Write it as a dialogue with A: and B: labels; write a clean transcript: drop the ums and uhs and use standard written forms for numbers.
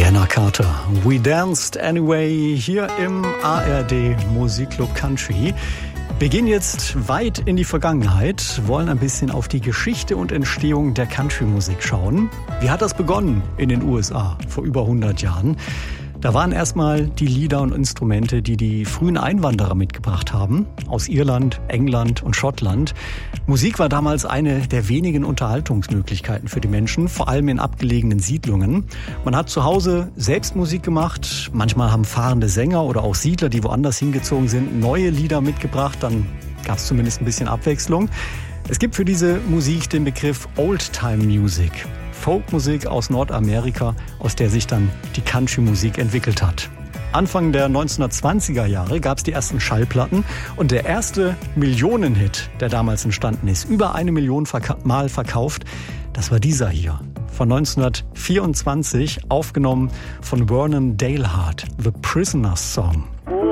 A: Diana Carter, We Danced Anyway, hier im ARD Musikclub Country. Wir gehen jetzt weit in die Vergangenheit, wollen ein bisschen auf die Geschichte und Entstehung der Country-Musik schauen. Wie hat das begonnen in den USA vor über 100 Jahren? Da waren erstmal die Lieder und Instrumente, die die frühen Einwanderer mitgebracht haben, aus Irland, England und Schottland. Musik war damals eine der wenigen Unterhaltungsmöglichkeiten für die Menschen, vor allem in abgelegenen Siedlungen. Man hat zu Hause selbst Musik gemacht, manchmal haben fahrende Sänger oder auch Siedler, die woanders hingezogen sind, neue Lieder mitgebracht, dann gab es zumindest ein bisschen Abwechslung. Es gibt für diese Musik den Begriff Old-Time Music. Folkmusik aus Nordamerika, aus der sich dann die Country-Musik entwickelt hat. Anfang der 1920er Jahre gab es die ersten Schallplatten und der erste Millionenhit, der damals entstanden ist, über 1 Million Mal verkauft, das war dieser hier. Von 1924, aufgenommen von Vernon Dalhart, The Prisoner's Song.